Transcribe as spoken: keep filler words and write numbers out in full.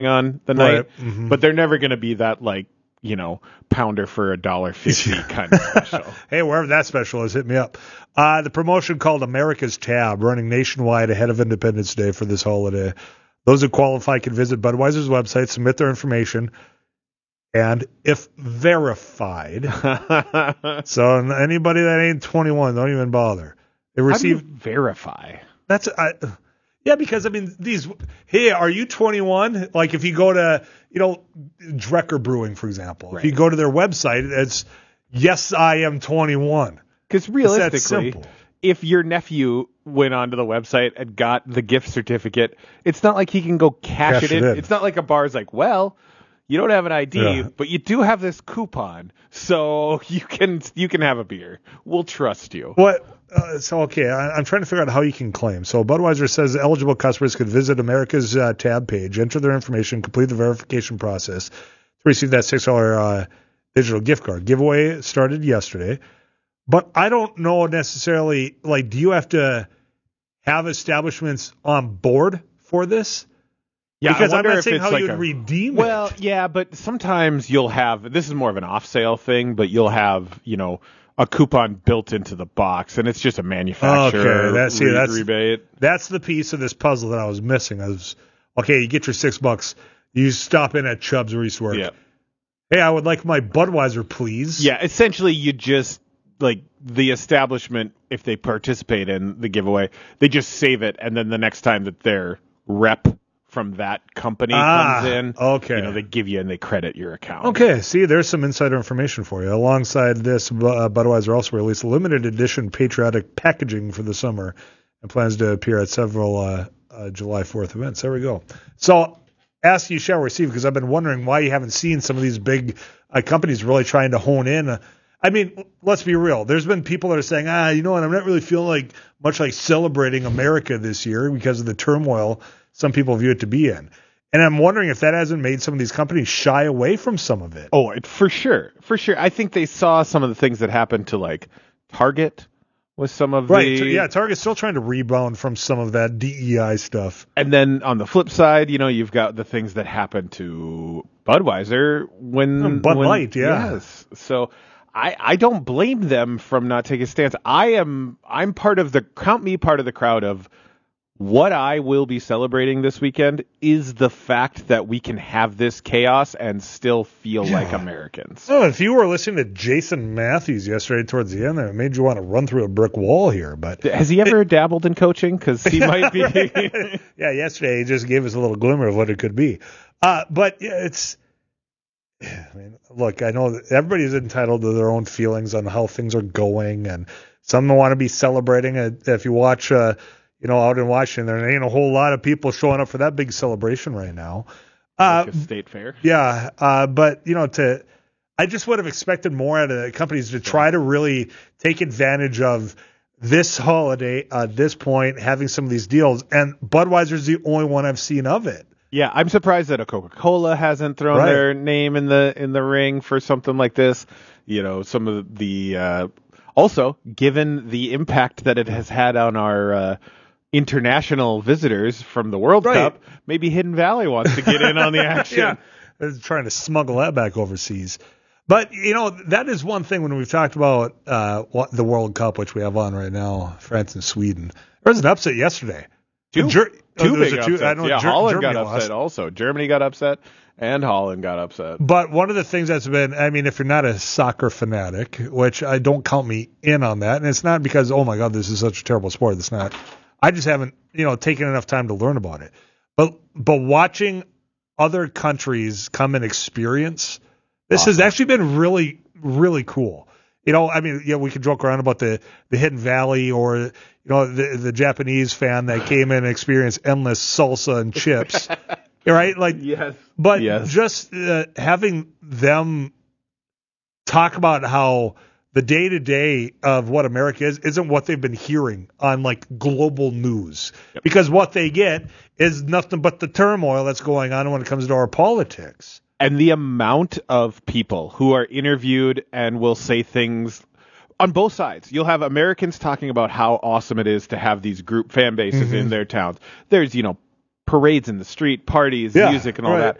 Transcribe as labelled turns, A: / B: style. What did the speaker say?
A: on the
B: Right.
A: night,
B: Mhm.
A: but they're never going to be that like, you know, pounder for a dollar fifty kind of special.
B: Hey, wherever that special is, hit me up. Uh, the promotion called America's Tab, running nationwide ahead of Independence Day for this holiday. Those who qualify can visit Budweiser's website, submit their information, and if verified, so anybody that ain't twenty-one, don't even bother. They
A: How do you
B: receive
A: verify?
B: that's I, yeah, because I mean these. Hey, are you twenty-one? Like if you go to you know Drecker Brewing, for example,
A: Right.
B: if you go to their website, it's yes, I am twenty-one.
A: Because
B: It's that
A: realistically,
B: simple.
A: if your nephew went onto the website and got the gift certificate, it's not like he can go cash,
B: Cash
A: it,
B: it
A: in.
B: in.
A: It's not like a bar's like, well, you don't have an I D,
B: Yeah.
A: but you do have this coupon, so you can you can have a beer. We'll trust you.
B: What? Uh, so okay, I, I'm trying to figure out how you can claim. So Budweiser says eligible customers could visit America's uh, tab page, enter their information, complete the verification process to receive that six dollar uh, digital gift card. Giveaway started yesterday, but I don't know necessarily. Like, do you have to have establishments on board for this?
A: Yeah,
B: because
A: I
B: I'm
A: wonder
B: not
A: if
B: saying
A: it's
B: how
A: like
B: you'd
A: a,
B: redeem
A: Well,
B: it.
A: yeah, but sometimes you'll have, this is more of an off sale thing, but you'll have, you know, a coupon built into the box, and it's just a manufacturer
B: Okay, that- see,
A: re-
B: that's-
A: rebate.
B: That's the piece of this puzzle that I was missing. I was okay. You get your six bucks. You stop in at Chubb's where you used to work.
A: Yeah.
B: Hey, I would like my Budweiser, please.
A: Yeah, essentially you just, like, the establishment, if they participate in the giveaway, they just save it, and then the next time that their rep from that company
B: Ah,
A: comes in,
B: okay.
A: you know, they give you and they credit your account.
B: Okay, see, there's some insider information for you. Alongside this, uh, Budweiser also released limited edition patriotic packaging for the summer and plans to appear at several uh, uh, July fourth events. There we go. So, ask you shall receive, because I've been wondering why you haven't seen some of these big uh, companies really trying to hone in. Uh, I mean, let's be real. There's been people that are saying, ah, you know what, I'm not really feeling like much like celebrating America this year because of the turmoil some people view it to be in. And I'm wondering if that hasn't made some of these companies shy away from some of it.
A: Oh, it, for sure. For sure. I think they saw some of the things that happened to, like, Target with some of
B: Right.
A: the...
B: t- Yeah, Target's still trying to rebound from some of that D E I stuff.
A: And then on the flip side, you know, you've got the things that happened to Budweiser when...
B: Oh, Bud
A: when-
B: Light, yeah.
A: Yes. So I, I don't blame them from not taking a stance. I am... I'm part of the... Count me part of the crowd of... What I will be celebrating this weekend is the fact that we can have this chaos and still feel
B: Yeah.
A: like Americans.
B: Oh, if you were listening to Jason Matthews yesterday towards the end there, it made you want to run through a brick wall here. But
A: Has he ever dabbled in coaching? Because he might be.
B: yeah, yesterday he just gave us a little glimmer of what it could be. Uh, but yeah, it's, I mean, look, I know that everybody's entitled to their own feelings on how things are going, and some want to be celebrating it. If you watch, uh, you know, out in Washington, there ain't a whole lot of people showing up for that big celebration right now. Uh,
A: Like a state fair.
B: Yeah, uh, but you know, to I just would have expected more out of the companies to try to really take advantage of this holiday at this point, having some of these deals. And Budweiser's the only one I've seen of it.
A: Yeah, I'm surprised that a Coca-Cola hasn't thrown
B: Right.
A: their name in the in the ring for something like this. You know, some of the uh, also given the impact that it has had on our uh, international visitors from the World
B: Right.
A: Cup, maybe Hidden Valley wants to get in on the action.
B: Yeah, they're trying to smuggle that back overseas. But, you know, that is one thing when we've talked about uh, what, the World Cup, which we have on right now, France and Sweden. There was an upset yesterday.
A: Two,
B: Ger- oh,
A: two
B: there was
A: big
B: a two-
A: upsets.
B: I know
A: yeah,
B: Ger-
A: Holland
B: Germany
A: got
B: lost.
A: upset also. Germany got upset, and Holland got upset.
B: But one of the things that's been, I mean, if you're not a soccer fanatic, which I don't count me in on that, and it's not because, oh my God, this is such a terrible sport. It's not. I just haven't, you know, taken enough time to learn about it. But but watching other countries come and experience this
A: Awesome.
B: has actually been really, really cool. You know, I mean, yeah, we could joke around about the, the Hidden Valley or, you know, the the Japanese fan that came in and experienced endless salsa and chips. Right? Like,
A: Yes.
B: but
A: Yes.
B: just uh, having them talk about how the day-to-day of what America is isn't what they've been hearing on, like, global news.
A: Yep.
B: Because what they get is nothing but the turmoil that's going on when it comes to our politics.
A: And the amount of people who are interviewed and will say things on both sides. You'll have Americans talking about how awesome it is to have these group fan bases
B: Mm-hmm.
A: in their towns. There's, you know, parades in the street, parties,
B: Yeah,
A: music, and all
B: right.
A: that.